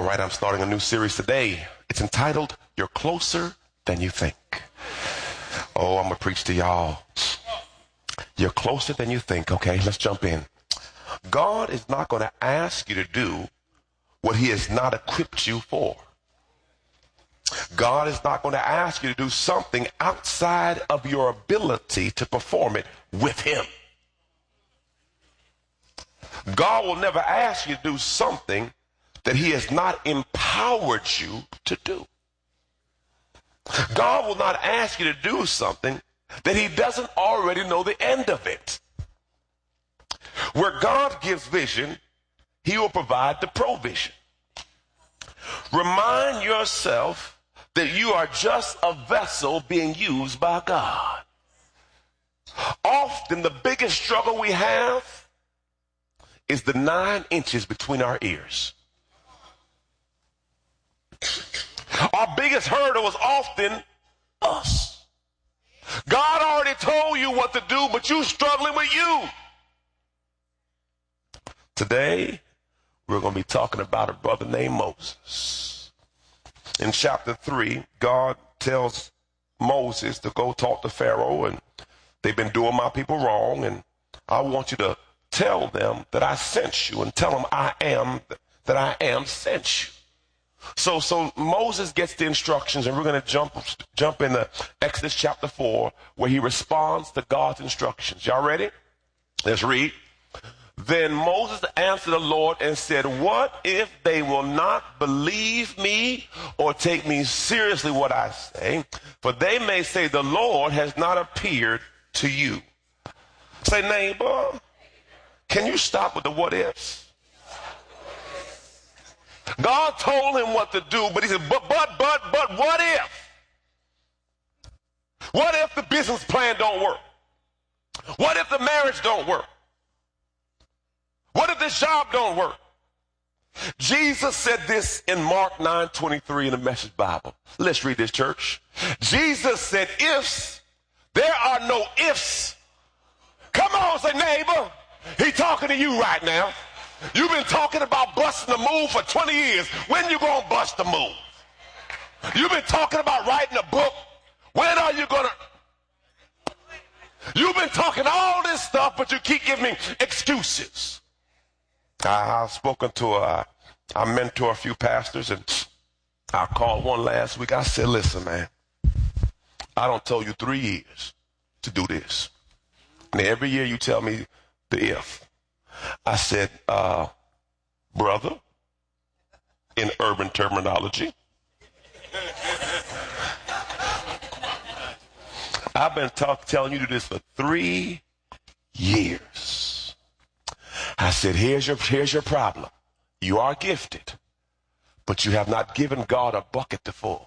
All right, I'm starting a new series today. It's entitled, You're Closer Than You Think. Oh, I'm going to preach to y'all. You're closer than you think. Okay, let's jump in. God is not going to ask you to do what he has not equipped you for. God is not going to ask you to do something outside of your ability to perform it with him. God will never ask you to do something that he has not empowered you to do. God will not ask you to do something that he doesn't already know the end of it. Where God gives vision, he will provide the provision. Remind yourself that you are just a vessel being used by God. Often the biggest struggle we have is the 9 inches between our ears. Our biggest hurdle is often us. God already told you what to do, but you're struggling with you. Today, we're going to be talking about a brother named Moses. In chapter 3, God tells Moses to go talk to Pharaoh, and they've been doing my people wrong, and I want you to tell them that I sent you, and tell them I am sent you. So Moses gets the instructions, and we're going to jump into Exodus chapter 4, where he responds to God's instructions. Y'all ready? Let's read. Then Moses answered the Lord and said, what if they will not believe me or take me seriously what I say? For they may say the Lord has not appeared to you. Say, neighbor, can you stop with the what ifs? God told him what to do, but he said, but what if? What if the business plan don't work? What if the marriage don't work? What if this job don't work? Jesus said this in Mark 9:23 in the Message Bible. Let's read this, church. Jesus said, ifs, there are no ifs. Come on, say, neighbor, he's talking to you right now. You've been talking about busting the move for 20 years. When you going to bust the move? You've been talking about writing a book. When are you going to? You've been talking all this stuff, but you keep giving me excuses. I've spoken to I mentor a few pastors, and I called one last week. I said, listen, man, I don't told you 3 years to do this. And every year you tell me the if. I said, brother, in urban terminology, I've been telling you to do this for 3 years. I said, here's your problem. You are gifted, but you have not given God a bucket to fill.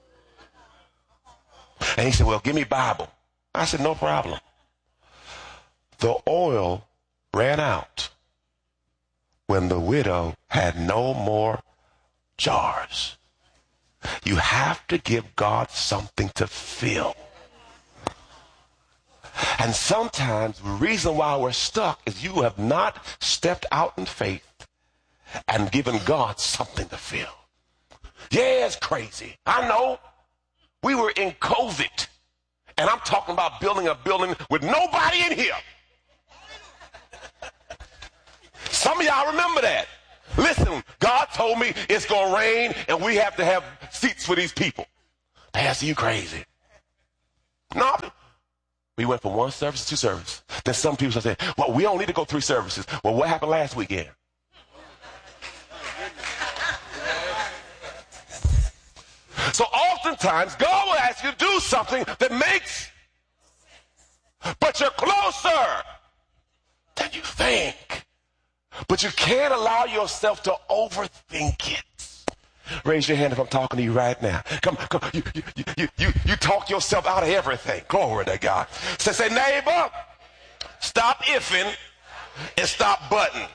And he said, well, give me Bible. I said, no problem. The oil ran out when the widow had no more jars. You have to give God something to fill. And sometimes the reason why we're stuck is you have not stepped out in faith and given God something to fill. Yeah, it's crazy. I know. We were in COVID, and I'm talking about building a building with nobody in here. Some of y'all remember that. Listen, God told me it's going to rain and we have to have seats for these people. Pastor, you crazy. No, we went from 1 service to 2 services. Then some people say, well, we don't need to go 3 services. Well, what happened last weekend? So oftentimes, God will ask you to do something that makes, but you're closer than you think. But you can't allow yourself to overthink it. Raise your hand if I'm talking to you right now. Come. You talk yourself out of everything. Glory to God. Say, neighbor, stop ifing and stop butting.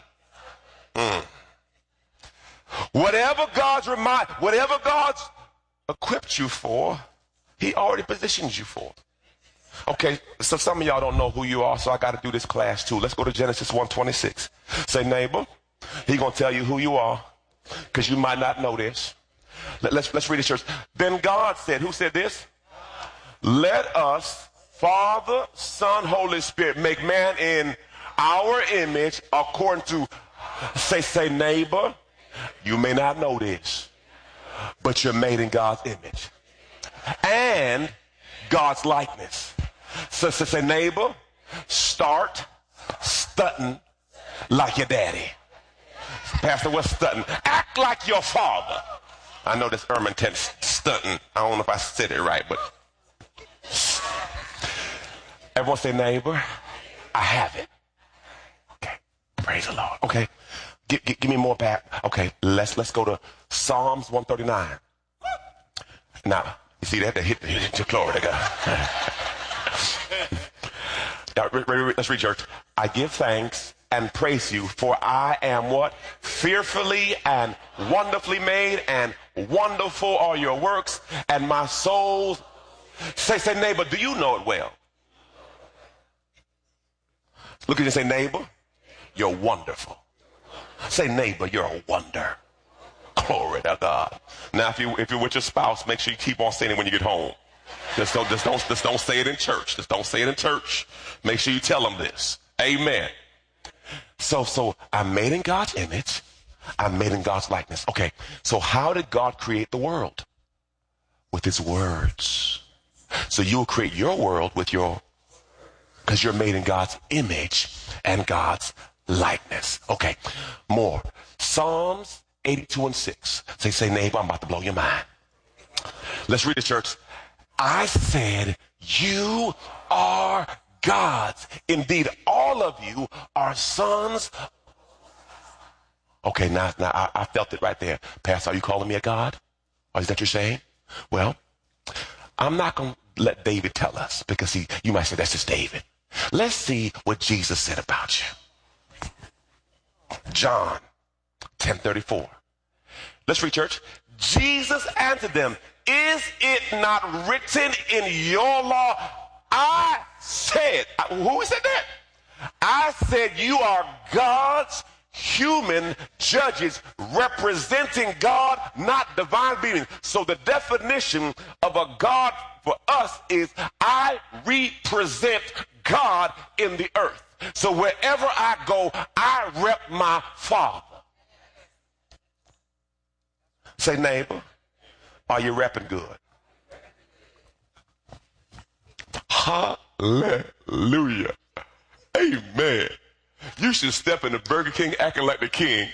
Whatever God's equipped you for, he already positions you for. Okay, so some of y'all don't know who you are, so I got to do this class too. Let's go to Genesis 1:26. Say, neighbor, he going to tell you who you are. because you might not know this. Let's read it, church. Then God said, who said this? Let us, Father, Son, Holy Spirit, make man in our image according to, say neighbor, you may not know this, but you're made in God's image and God's likeness. So say neighbor, start stunting like your daddy. Pastor, what's stunting? Act like your father. I know this Erman tense, stunting. I don't know if I said it right, but everyone say neighbor, I have it. Okay, praise the Lord. Okay, give me more back. Okay, let's go to Psalms 139. Now, you see that? They hit the glory to God. Now, let's read, church. I give thanks and praise you, for I am what? Fearfully and wonderfully made, and wonderful are your works, and my soul. Say neighbor, do you know it well? Look at you and say, neighbor, you're wonderful. Say neighbor, you're a wonder. Glory to God. Now, if you're with your spouse, make sure you keep on saying it when you get home. Just don't say it in church. Just don't say it in church. Make sure you tell them this. Amen. So I'm made in God's image. I'm made in God's likeness. Okay, so how did God create the world? With his words. So you'll create your world with because you're made in God's image and God's likeness. Okay, more. Psalms 82:6. Say neighbor, I'm about to blow your mind. Let's read it, church. I said, you are God's. Indeed, all of you are sons. Okay, now I felt it right there. Pastor, are you calling me a God? Or is that what you're saying? Well, I'm not going to let David tell us, because you might say that's just David. Let's see what Jesus said about you. John 10:34. Let's read, church. Jesus answered them, is it not written in your law? I said, who said that? I said you are God's human judges representing God, not divine beings. So the definition of a God for us is I represent God in the earth. So wherever I go, I rep my Father. Say neighbor, are you repping good? Hallelujah. Amen. You should step in the Burger King acting like the king.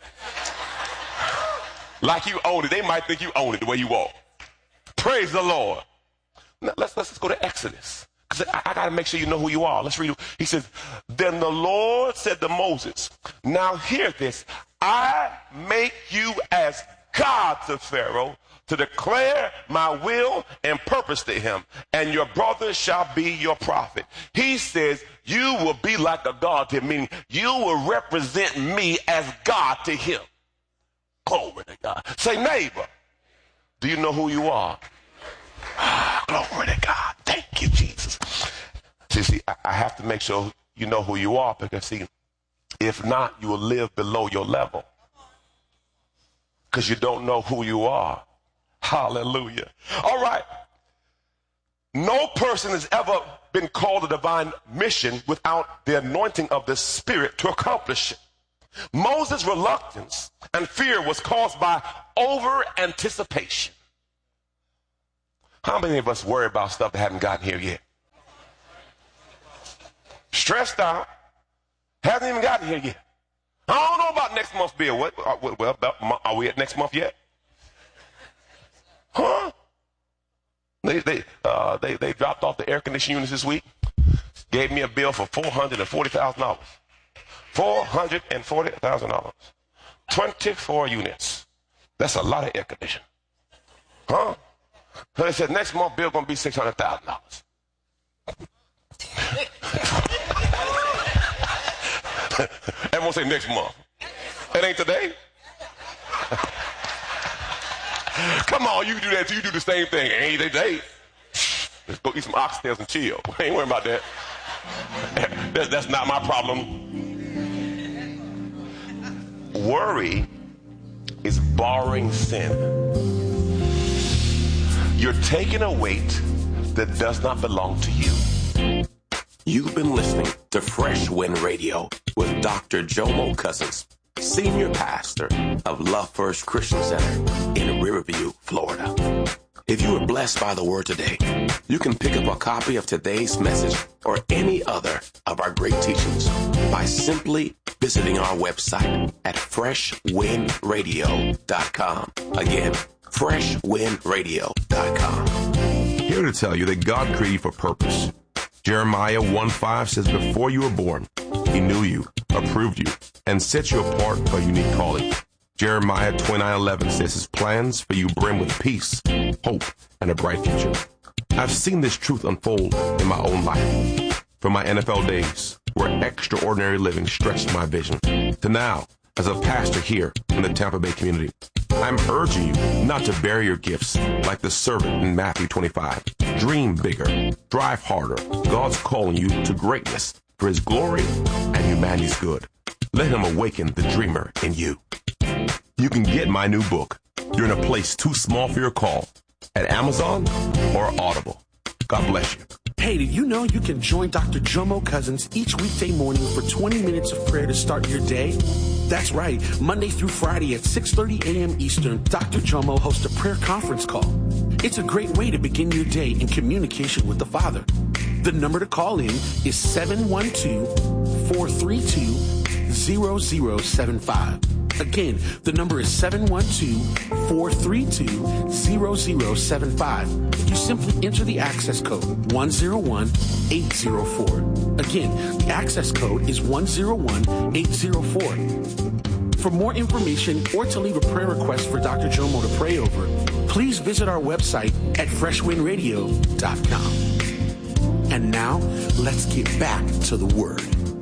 Like you own it. They might think you own it the way you walk. Praise the Lord. Now let's just go to Exodus. Because I got to make sure you know who you are. Let's read it. He says, then the Lord said to Moses, now hear this. I make you as God to Pharaoh, to declare my will and purpose to him, and your brother shall be your prophet. He says, you will be like a God to him, meaning you will represent me as God to him. Glory to God. Say neighbor, do you know who you are? Glory to God. Thank you, Jesus. See, I have to make sure you know who you are, because see, if not, you will live below your level. Because you don't know who you are. Hallelujah. All right. No person has ever been called a divine mission without the anointing of the Spirit to accomplish it. Moses' reluctance and fear was caused by over anticipation. How many of us worry about stuff that hasn't gotten here yet? Stressed out, hasn't even gotten here yet. I don't know about next month's bill. Well, are we at next month yet? Huh? They dropped off the air conditioning units this week. Gave me a bill for $440,000. $440,000. 24 units. That's a lot of air conditioning. Huh? So they said next month bill gonna be $600,000. Everyone say next month. It ain't today. Come on, you can do that too. You do the same thing. Ain't today. Let's go eat some oxtails and chill. I ain't worried about that. That's not my problem. Worry is barring sin. You're taking a weight that does not belong to you. You've been listening to Fresh Wind Radio with Dr. Jomo Cousins, Senior Pastor of Love First Christian Center in Riverview, Florida. If you were blessed by the word today, you can pick up a copy of today's message or any other of our great teachings by simply visiting our website at freshwindradio.com. Again, freshwindradio.com. Here to tell you that God created you for purpose. Jeremiah 1:5 says, before you were born, he knew you, approved you, and set you apart for a unique calling. Jeremiah 29:11 says his plans for you bring with peace, hope, and a bright future. I've seen this truth unfold in my own life. From my NFL days, where extraordinary living stretched my vision, to now, as a pastor here in the Tampa Bay community, I'm urging you not to bury your gifts like the servant in Matthew 25. Dream bigger, drive harder. God's calling you to greatness for his glory and humanity's good. Let him awaken the dreamer in you. You can get my new book, You're in a Place Too Small for Your Call, at Amazon or Audible. God bless you. Hey, did you know you can join Dr. Jomo Cousins each weekday morning for 20 minutes of prayer to start your day? That's right. Monday through Friday at 6:30 a.m. Eastern, Dr. Jomo hosts a prayer conference call. It's a great way to begin your day in communication with the Father. The number to call in is 712-432-0075. Again, the number is 712-432-0075. You simply enter the access code 101804. Again, the access code is 101804. For more information or to leave a prayer request for Dr. Jomo to pray over, please visit our website at freshwindradio.com. And now, let's get back to the Word.